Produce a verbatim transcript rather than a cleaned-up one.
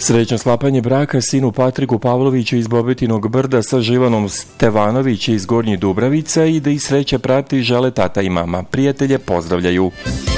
Srećno sklapanje braka sinu Patriku Pavloviću iz Bobetinog Brda sa Živanom Stevanović iz Gornjih Dubravica i da ih sreća prati žele tata i mama. Prijatelje pozdravljaju.